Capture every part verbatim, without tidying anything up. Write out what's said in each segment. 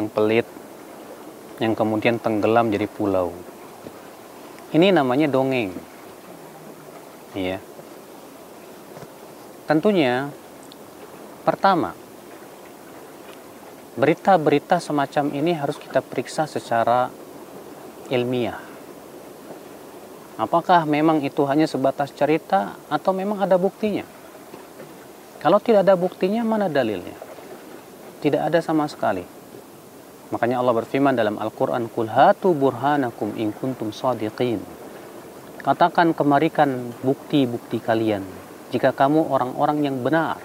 yang pelit, yang kemudian tenggelam jadi pulau. Ini namanya dongeng. Iya. Tentunya, pertama, berita-berita semacam ini harus kita periksa secara ilmiah. Apakah memang itu hanya sebatas cerita atau memang ada buktinya? Kalau tidak ada buktinya, mana dalilnya? Tidak ada sama sekali. Makanya Allah berfirman dalam Al-Quran, Qul hatu burhanakum in kuntum shadiqin. Katakan, kemarikan bukti-bukti kalian jika kamu orang-orang yang benar.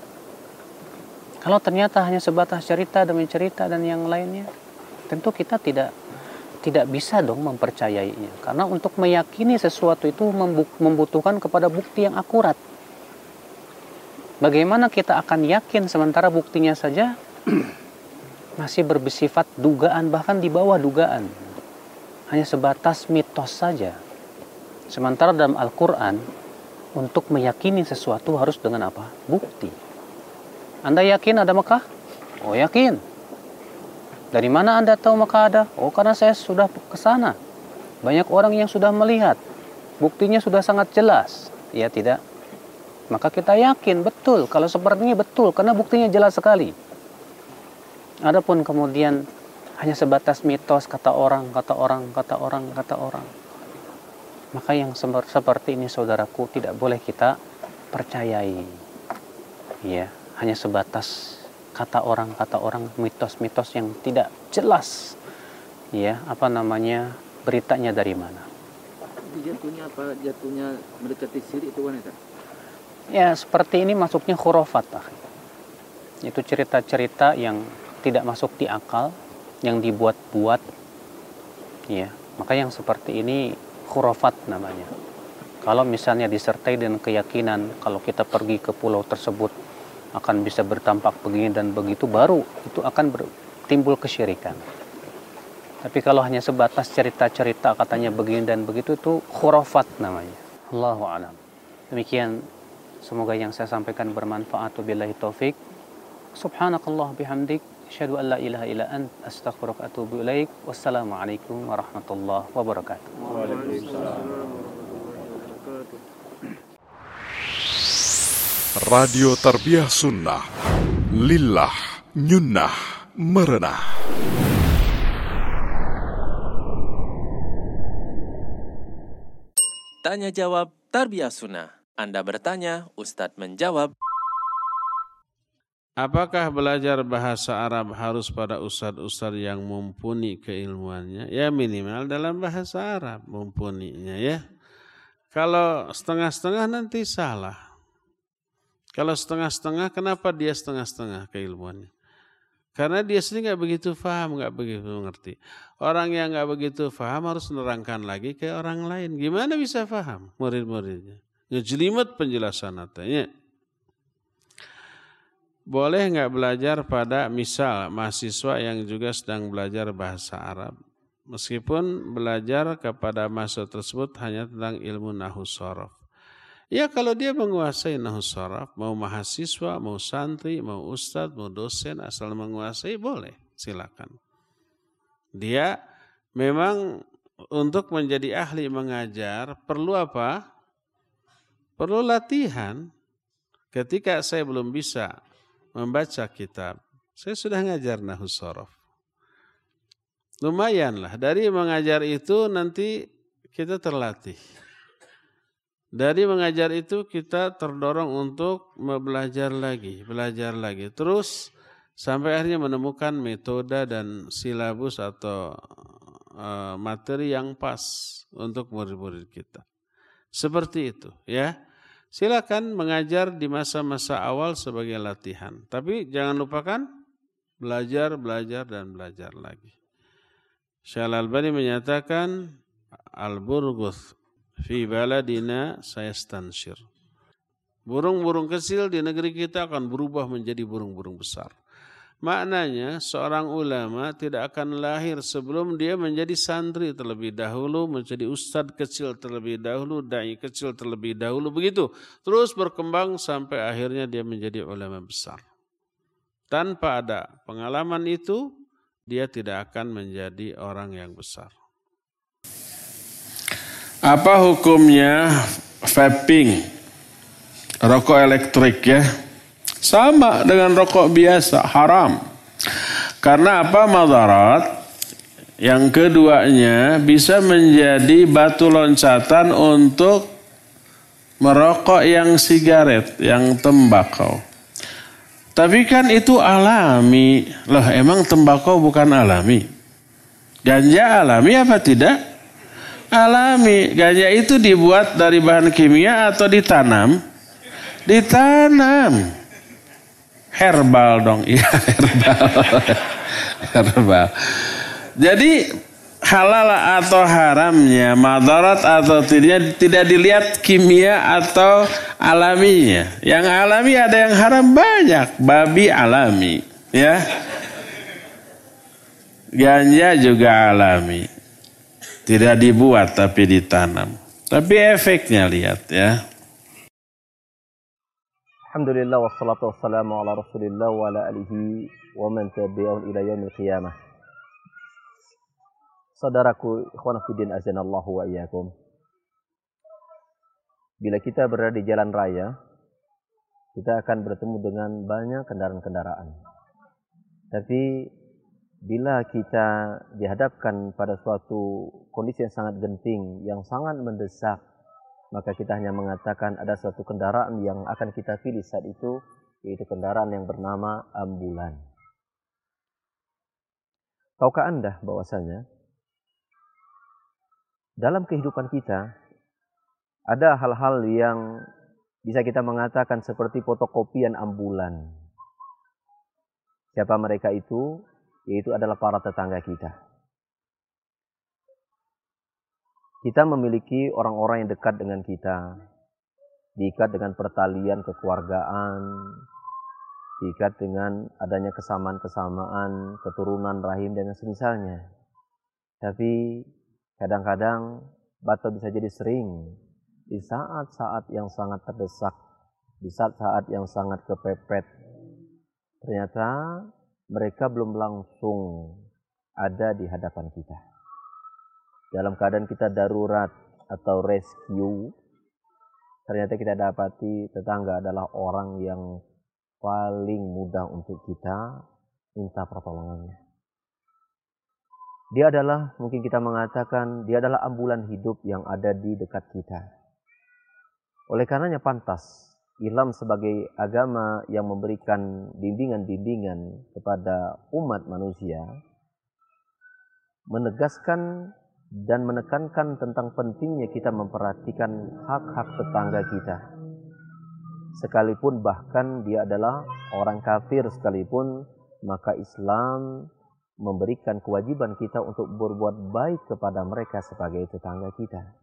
Kalau ternyata hanya sebatas cerita demi cerita dan yang lainnya, tentu kita tidak tidak bisa dong mempercayainya. Karena untuk meyakini sesuatu itu membutuhkan kepada bukti yang akurat. Bagaimana kita akan yakin sementara buktinya saja masih bersifat dugaan, bahkan di bawah dugaan. Hanya sebatas mitos saja. Sementara dalam Al-Quran, untuk meyakini sesuatu harus dengan apa? Bukti. Anda yakin ada Mekah? Oh, yakin. Dari mana Anda tahu Mekah ada? Oh, karena saya sudah ke sana. Banyak orang yang sudah melihat. Buktinya sudah sangat jelas. Ya tidak? Maka kita yakin betul. Kalau sepertinya betul, karena buktinya jelas sekali. Adapun kemudian hanya sebatas mitos, kata orang, kata orang, kata orang, kata orang. Maka yang seperti ini, saudaraku, tidak boleh kita percayai. Ya, hanya sebatas kata orang, kata orang, mitos-mitos yang tidak jelas. Ya, apa namanya, beritanya dari mana. Jatuhnya apa? Jatuhnya mendekati syirik itu wanita? Ya, seperti ini masuknya khurafat. Itu cerita-cerita yang tidak masuk di akal, yang dibuat-buat. Ya, maka yang seperti ini khurafat namanya. Kalau misalnya disertai dengan keyakinan, kalau kita pergi ke pulau tersebut akan bisa bertampak begini dan begitu, baru itu akan ber, timbul kesyirikan. Tapi kalau hanya sebatas cerita-cerita katanya begini dan begitu, itu khurafat namanya. Allahu a'lam. Demikian, semoga yang saya sampaikan bermanfaat. Wabillahi taufik. Subhanakallah bihamdik, asyhadu an la ilaha illa ant, astaghfiruka wa atubu ilaik. Wassalamualaikum warahmatullahi wabarakatuh. Waalaikumsalam. Radio Tarbiyah Sunnah Lillah Nyunnah Merenah. Tanya jawab Tarbiyah Sunnah. Anda bertanya, Ustadz menjawab. Apakah belajar bahasa Arab harus pada ustadz-ustadz yang mumpuni keilmuannya? Ya, minimal dalam bahasa Arab mumpuninya ya. Kalau setengah-setengah nanti salah. Kalau setengah-setengah, kenapa dia setengah-setengah keilmuannya? Karena dia sendiri nggak begitu paham, nggak begitu mengerti. Orang yang nggak begitu paham harus menerangkan lagi ke orang lain. Gimana bisa paham murid-muridnya? Ngejelimet penjelasan natanya. Boleh nggak belajar pada misal mahasiswa yang juga sedang belajar bahasa Arab, meskipun belajar kepada mahasiswa tersebut hanya tentang ilmu nahwu shorof. Ya, kalau dia menguasai nahwu shorof, mau mahasiswa, mau santri, mau ustadz, mau dosen, asal menguasai boleh, silakan. Dia memang untuk menjadi ahli mengajar perlu apa? Perlu latihan. Ketika saya belum bisa membaca kitab, saya sudah ngajar nahwu shorof. Lumayanlah, dari mengajar itu nanti kita terlatih. Dari mengajar itu kita terdorong untuk belajar lagi, belajar lagi. Terus sampai akhirnya menemukan metode dan silabus atau uh, materi yang pas untuk murid-murid kita. Seperti itu ya. Silakan mengajar di masa-masa awal sebagai latihan. Tapi jangan lupakan belajar, belajar, dan belajar lagi. Syekh Al-Albani menyatakan al-burguth fi baladina sayastanshir. Burung-burung kecil di negeri kita akan berubah menjadi burung-burung besar. Maknanya seorang ulama tidak akan lahir sebelum dia menjadi santri terlebih dahulu, menjadi ustadz kecil terlebih dahulu, dai kecil terlebih dahulu, begitu. Terus berkembang sampai akhirnya dia menjadi ulama besar. Tanpa ada pengalaman itu, dia tidak akan menjadi orang yang besar. Apa hukumnya vaping, rokok elektrik ya? Sama dengan rokok biasa, haram. Karena apa? Madarat. Yang keduanya bisa menjadi batu loncatan untuk merokok yang sigaret, yang tembakau. Tapi kan itu alami. Loh, emang tembakau bukan alami? Ganja alami apa tidak? Alami. Ganja itu dibuat dari bahan kimia atau ditanam? Ditanam. Herbal dong. Iya, herbal. Herbal. Jadi halal atau haramnya, madarat atau tidak, tidak dilihat kimia atau alaminya. Yang alami ada yang haram banyak, babi alami, ya. Ganja juga alami, tidak dibuat tapi ditanam. Tapi efeknya lihat ya. Alhamdulillah wassalatu wassalamu ala Rasulillah wa ala alihi wa man tabi'ahum ila yaumil qiyamah. Saudaraku, ikhwan fillah azanallahu wa iyyakum. Bila kita berada di jalan raya, kita akan bertemu dengan banyak kendaraan-kendaraan. Tapi bila kita dihadapkan pada suatu kondisi yang sangat genting, yang sangat mendesak, maka kita hanya mengatakan ada suatu kendaraan yang akan kita pilih saat itu, yaitu kendaraan yang bernama ambulan. Tahukah Anda bahwasanya dalam kehidupan kita ada hal-hal yang bisa kita mengatakan seperti fotokopian ambulan. Siapa mereka itu? Yaitu adalah para tetangga kita. Kita memiliki orang-orang yang dekat dengan kita, diikat dengan pertalian kekeluargaan, diikat dengan adanya kesamaan-kesamaan, keturunan rahim dan semisalnya. Tapi kadang-kadang batal bisa jadi sering di saat-saat yang sangat terdesak, di saat-saat yang sangat kepepet. Ternyata mereka belum langsung ada di hadapan kita. Dalam keadaan kita darurat atau rescue, ternyata kita dapati tetangga adalah orang yang paling mudah untuk kita minta pertolongannya. Dia adalah, mungkin kita mengatakan, dia adalah ambulan hidup yang ada di dekat kita. Oleh karenanya pantas, Islam sebagai agama yang memberikan bimbingan-bimbingan kepada umat manusia, menegaskan dan menekankan tentang pentingnya kita memperhatikan hak-hak tetangga kita. Sekalipun bahkan dia adalah orang kafir sekalipun, maka Islam memberikan kewajiban kita untuk berbuat baik kepada mereka sebagai tetangga kita.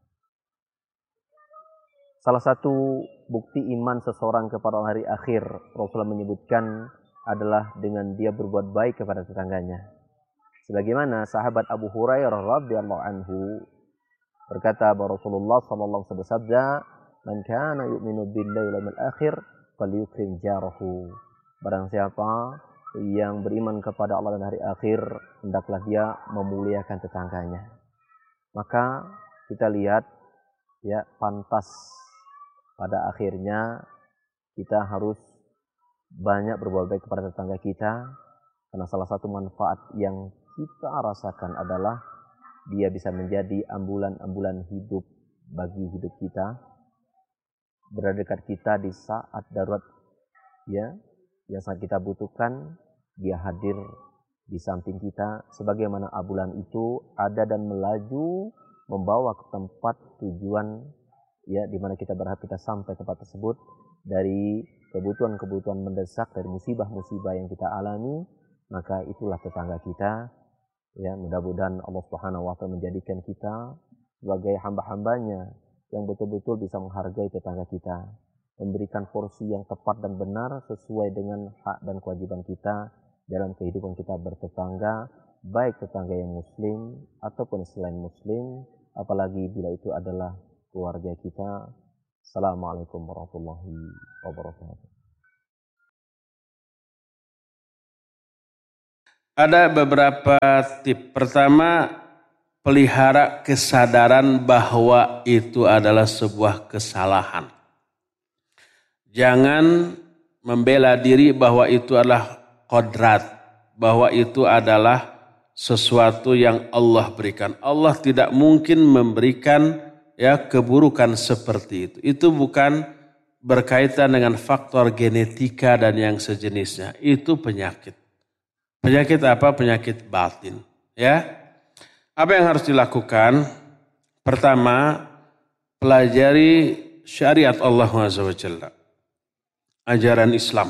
Salah satu bukti iman seseorang kepada hari akhir, Rasulullah menyebutkan adalah dengan dia berbuat baik kepada tetangganya. Sebagaimana sahabat Abu Hurairah radhiyallahu anhu berkata bahwa Rasulullah sallallahu alaihi wasallam bersabda, "Man kana yu'minu billahi wal yawmil akhir falyukrim jarahu." Barang siapa yang beriman kepada Allah dan hari akhir, hendaklah dia memuliakan tetangganya. Maka kita lihat ya, pantas pada akhirnya kita harus banyak berbuat baik kepada tetangga kita, karena salah satu manfaat yang kita rasakan adalah dia bisa menjadi ambulan-ambulan hidup bagi hidup kita, berada dekat kita di saat darurat ya yang sangat kita butuhkan. Dia hadir di samping kita, sebagaimana ambulan itu ada dan melaju membawa ke tempat tujuan ya, di mana kita berharap kita sampai tempat tersebut dari kebutuhan-kebutuhan mendesak, dari musibah-musibah yang kita alami. Maka itulah tetangga kita ya. Mudah-mudahan Allah Subhanahu wa taala menjadikan kita sebagai hamba-hambanya yang betul-betul bisa menghargai tetangga kita, memberikan porsi yang tepat dan benar sesuai dengan hak dan kewajiban kita dalam kehidupan kita bertetangga, baik tetangga yang muslim ataupun selain muslim, apalagi bila itu adalah keluarga kita. Assalamualaikum warahmatullahi wabarakatuh. Ada beberapa tip. Pertama, pelihara kesadaran bahwa itu adalah sebuah kesalahan. Jangan membela diri bahwa itu adalah kodrat, bahwa itu adalah sesuatu yang Allah berikan. Allah tidak mungkin memberikan ya keburukan seperti itu. Itu bukan berkaitan dengan faktor genetika dan yang sejenisnya. Itu penyakit. Penyakit apa? Penyakit batin. Ya, apa yang harus dilakukan? Pertama, pelajari syariat Allah Azza wa Jalla. Ajaran Islam.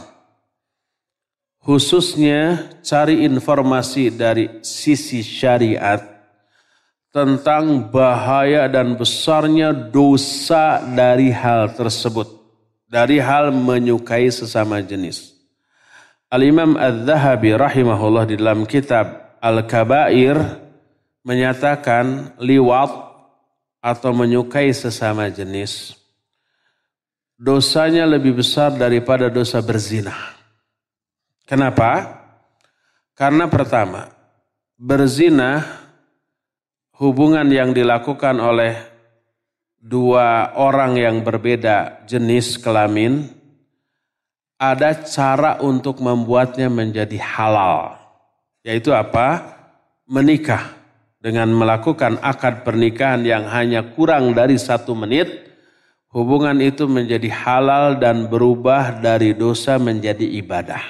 Khususnya cari informasi dari sisi syariat tentang bahaya dan besarnya dosa dari hal tersebut. Dari hal menyukai sesama jenis. Al-Imam Adz-Dzahabi rahimahullah di dalam kitab Al-Kabair menyatakan liwat atau menyukai sesama jenis dosanya lebih besar daripada dosa berzina. Kenapa? Karena pertama, berzina hubungan yang dilakukan oleh dua orang yang berbeda jenis kelamin, ada cara untuk membuatnya menjadi halal. Yaitu apa? Menikah. Dengan melakukan akad pernikahan yang hanya kurang dari satu menit, hubungan itu menjadi halal dan berubah dari dosa menjadi ibadah.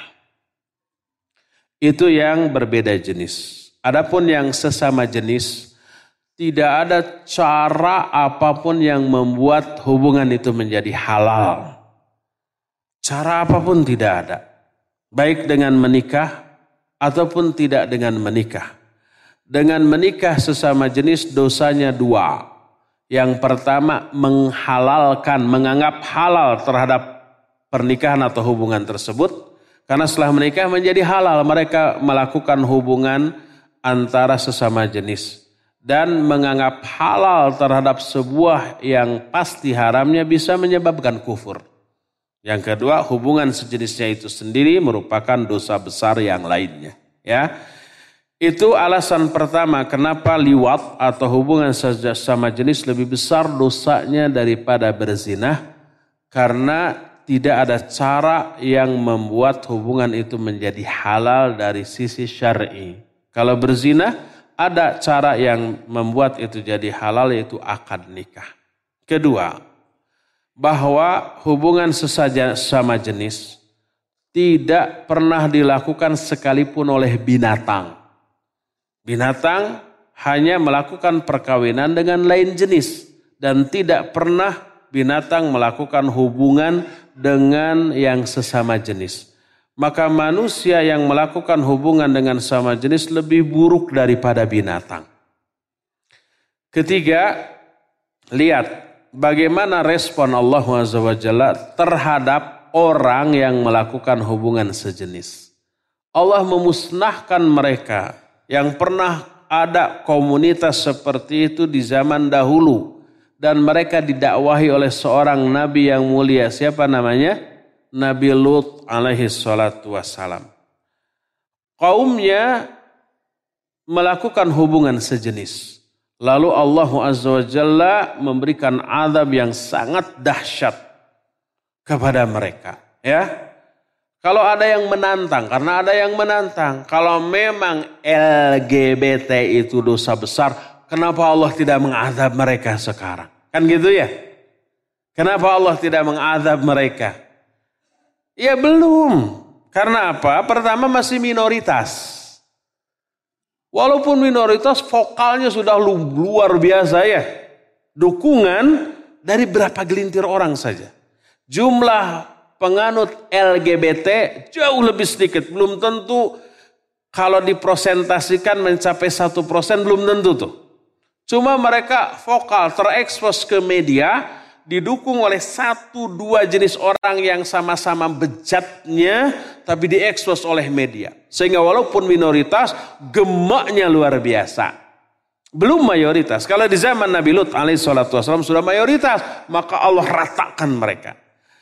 Itu yang berbeda jenis. Adapun yang sesama jenis, tidak ada cara apapun yang membuat hubungan itu menjadi halal. Cara apapun tidak ada. Baik dengan menikah ataupun tidak dengan menikah. Dengan menikah sesama jenis dosanya dua. Yang pertama menghalalkan, menganggap halal terhadap pernikahan atau hubungan tersebut. Karena setelah menikah menjadi halal mereka melakukan hubungan antara sesama jenis. Dan menganggap halal terhadap sebuah yang pasti haramnya bisa menyebabkan kufur. Yang kedua, hubungan sejenisnya itu sendiri merupakan dosa besar yang lainnya. Ya, itu alasan pertama kenapa liwat atau hubungan sesama jenis lebih besar dosanya daripada berzina. Karena tidak ada cara yang membuat hubungan itu menjadi halal dari sisi syar'i. Kalau berzina, ada cara yang membuat itu jadi halal yaitu akad nikah. Kedua, bahwa hubungan sesama jenis tidak pernah dilakukan sekalipun oleh binatang. Binatang hanya melakukan perkawinan dengan lain jenis dan tidak pernah binatang melakukan hubungan dengan yang sesama jenis. Maka manusia yang melakukan hubungan dengan sesama jenis lebih buruk daripada binatang. Ketiga, lihat bagaimana respon Allah Azza wa Jalla terhadap orang yang melakukan hubungan sejenis. Allah memusnahkan mereka yang pernah ada komunitas seperti itu di zaman dahulu. Dan mereka didakwahi oleh seorang nabi yang mulia. Siapa namanya? Nabi Lut alaihi salatu wassalam. Kaumnya melakukan hubungan sejenis. Lalu Allah Azza wa Jalla memberikan azab yang sangat dahsyat kepada mereka. Ya, kalau ada yang menantang, karena ada yang menantang. Kalau memang L G B T itu dosa besar, kenapa Allah tidak mengazab mereka sekarang? Kan gitu ya? Kenapa Allah tidak mengazab mereka? Ya belum. Karena apa? Pertama masih minoritas. Walaupun minoritas vokalnya sudah luar biasa ya. Dukungan dari berapa gelintir orang saja. Jumlah penganut L G B T jauh lebih sedikit. Belum tentu kalau dipresentasikan mencapai satu persen belum tentu tuh. Cuma mereka vokal terekspos ke media didukung oleh satu dua jenis orang yang sama-sama bejatnya tapi diekspos oleh media. Sehingga walaupun minoritas gemaknya luar biasa. Belum mayoritas. Kalau di zaman Nabi Lut alaihi salatu wasallam sudah mayoritas, maka Allah ratakan mereka.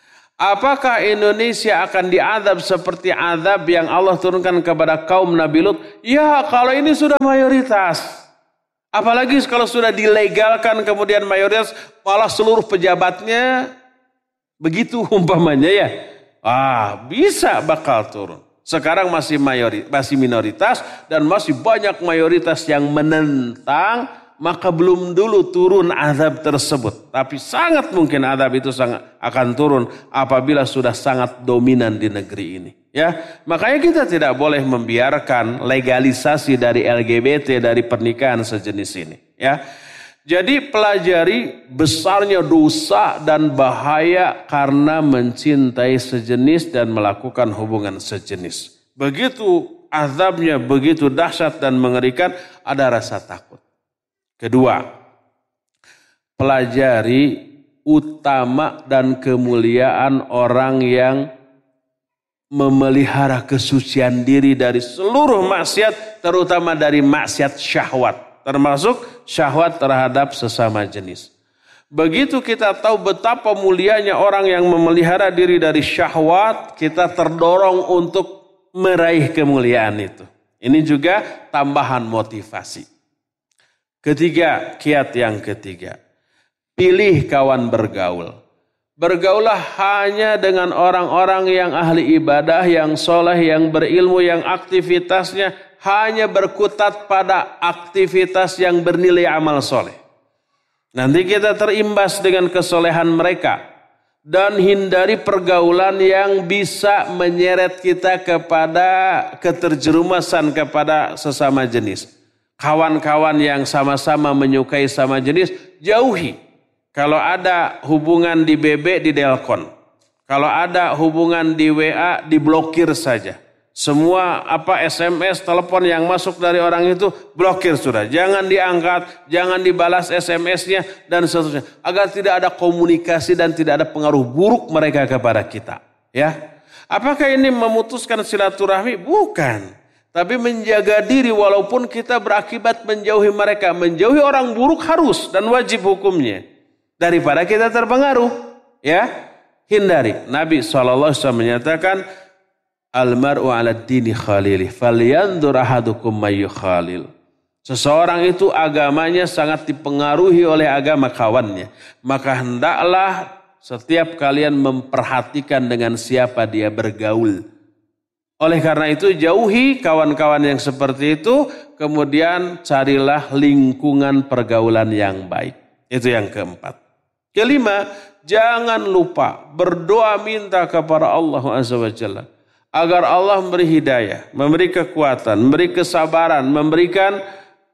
Apakah Indonesia akan diazab seperti azab yang Allah turunkan kepada kaum Nabi Lut? Ya, kalau ini sudah mayoritas. Apalagi kalau sudah dilegalkan kemudian mayoritas, malah seluruh pejabatnya begitu umpamanya ya. Ah, bisa bakal turun. Sekarang masih mayoritas, masih minoritas dan masih banyak mayoritas yang menentang, maka belum dulu turun azab tersebut. Tapi sangat mungkin azab itu sangat akan turun apabila sudah sangat dominan di negeri ini. Ya, makanya kita tidak boleh membiarkan legalisasi dari L G B T, dari pernikahan sejenis ini. Ya, jadi pelajari besarnya dosa dan bahaya karena mencintai sejenis dan melakukan hubungan sejenis. Begitu azabnya, begitu dahsyat dan mengerikan, ada rasa takut. Kedua, pelajari utama dan kemuliaan orang yang memelihara kesucian diri dari seluruh maksiat, terutama dari maksiat syahwat, termasuk syahwat terhadap sesama jenis. Begitu kita tahu betapa mulianya orang yang memelihara diri dari syahwat, kita terdorong untuk meraih kemuliaan itu. Ini juga tambahan motivasi. Ketiga, kiat yang ketiga, pilih kawan bergaul. Bergaulah hanya dengan orang-orang yang ahli ibadah, yang soleh, yang berilmu, yang aktivitasnya hanya berkutat pada aktivitas yang bernilai amal soleh. Nanti kita terimbas dengan kesolehan mereka. Dan hindari pergaulan yang bisa menyeret kita kepada keterjerumasan kepada sesama jenis. Kawan-kawan yang sama-sama menyukai sama jenis, jauhi. Kalau ada hubungan di B B, di Delkon. Kalau ada hubungan di W A, diblokir saja. Semua apa S M S, telepon yang masuk dari orang itu, blokir sudah. Jangan diangkat, jangan dibalas S M S-nya, dan seterusnya. Agar tidak ada komunikasi dan tidak ada pengaruh buruk mereka kepada kita. Ya, apakah ini memutuskan silaturahmi? Bukan. Tapi menjaga diri walaupun kita berakibat menjauhi mereka. Menjauhi orang buruk harus dan wajib hukumnya. Daripada kita terpengaruh, ya, hindari. Nabi shallallahu alaihi wasallam menyatakan, Al-mar'u ala dini khalili, falyandur ahadukum mayu khalil. Seseorang itu agamanya sangat dipengaruhi oleh agama kawannya. Maka hendaklah setiap kalian memperhatikan dengan siapa dia bergaul. Oleh karena itu jauhi kawan-kawan yang seperti itu, kemudian carilah lingkungan pergaulan yang baik. Itu yang keempat. Kelima, jangan lupa berdoa minta kepada Allah Azza wa Jalla agar Allah memberi hidayah, memberi kekuatan, memberi kesabaran, memberikan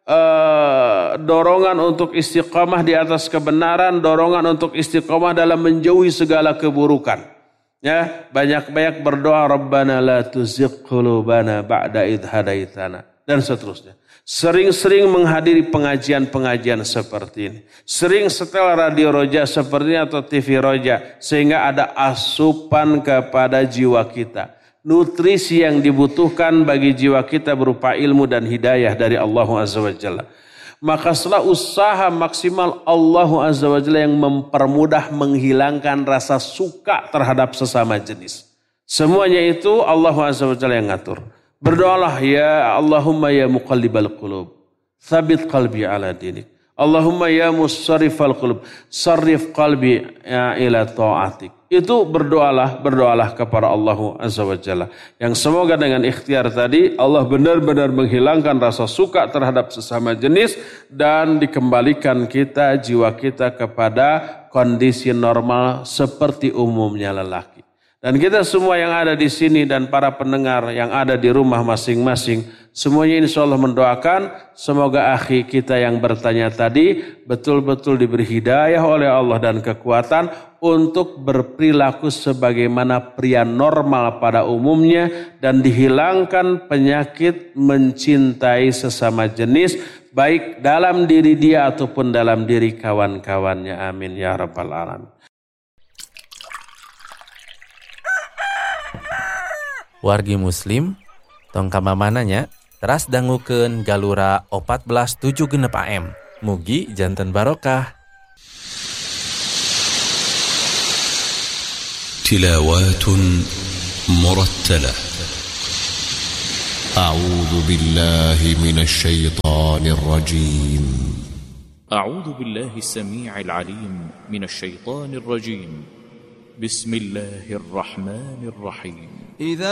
uh, dorongan untuk istiqamah di atas kebenaran, dorongan untuk istiqamah dalam menjauhi segala keburukan. Ya, banyak-banyak berdoa, Rabbana la tuzigh qulubana ba'da idh hadaitana, dan seterusnya. Sering-sering menghadiri pengajian-pengajian seperti ini. Sering setel radio Roja seperti ini atau T V Roja. Sehingga ada asupan kepada jiwa kita. Nutrisi yang dibutuhkan bagi jiwa kita berupa ilmu dan hidayah dari Allah Azza wa Jalla. Maka setelah usaha maksimal Allah Azza wa Jalla yang mempermudah menghilangkan rasa suka terhadap sesama jenis. Semuanya itu Allah Azza wa Jalla yang ngatur. Berdoalah, ya Allahumma ya muqallibal qulub, thabit qalbi ala dinik. Allahumma ya musarrifal qulub, sarrif qalbi ya ila ta'atik. Itu berdoalah, berdoalah kepada Allah Azza wa Jalla. Yang semoga dengan ikhtiar tadi Allah benar-benar menghilangkan rasa suka terhadap sesama jenis dan dikembalikan kita, jiwa kita kepada kondisi normal seperti umumnya lelaki. Dan kita semua yang ada di sini dan para pendengar yang ada di rumah masing-masing, semuanya insya Allah mendoakan semoga akhi kita yang bertanya tadi betul-betul diberi hidayah oleh Allah dan kekuatan untuk berperilaku sebagaimana pria normal pada umumnya dan dihilangkan penyakit mencintai sesama jenis baik dalam diri dia ataupun dalam diri kawan-kawannya. Amin ya rabbal alamin. Wargi muslim, tong kamamananya, teras dangukeun galura empat belas tujuh genep A M. Mugi janten barokah. تلاوات مرتلة. أعوذ بالله من الشيطان الرجيم. أعوذ بالله السميع العليم من الشيطان الرجيم. بسم الله الرحمن الرحيم. إذا